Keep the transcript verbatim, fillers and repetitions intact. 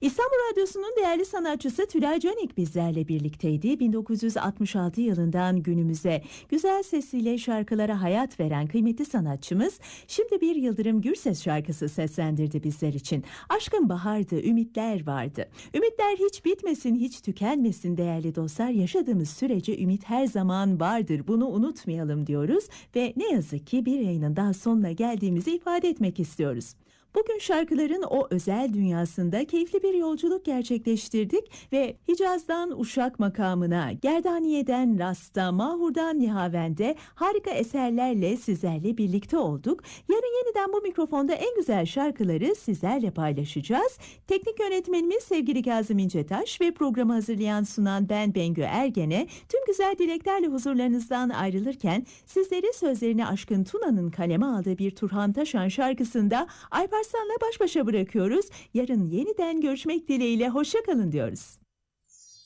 İstanbul Radyosu'nun değerli sanatçısı Tülay Canik bizlerle birlikteydi. bin dokuz yüz altmış altı yılından günümüze güzel sesiyle şarkılara hayat veren kıymetli sanatçımız şimdi bir Yıldırım Gürses şarkısı seslendirdi bizler için. Aşkın bahardı, ümitler vardı. Ümitler hiç bitmesin, hiç tükenmesin değerli dostlar. Yaşadığımız sürece ümit her zaman vardır. Bunu unutmayalım diyoruz ve ne yazık ki bir yayının daha sonuna geldiğimizi ifade etmek istiyoruz. Bugün şarkıların o özel dünyasında keyifli bir yolculuk gerçekleştirdik ve Hicaz'dan Uşak makamına, Gerdaniye'den Rast'a, Mahur'dan Nihavend'e harika eserlerle sizlerle birlikte olduk. Yarın yeniden bu mikrofonda en güzel şarkıları sizlerle paylaşacağız. Teknik yönetmenimiz sevgili Kazım İncetaş ve programı hazırlayan sunan ben Bengü Ergen'e tüm güzel dileklerle huzurlarınızdan ayrılırken sizleri sözlerini Aşkın Tuna'nın kaleme aldığı bir Turhan Taşan şarkısında Alparslan'la baş başa bırakıyoruz. Yarın yeniden görüşmek dileğiyle hoşça kalın diyoruz.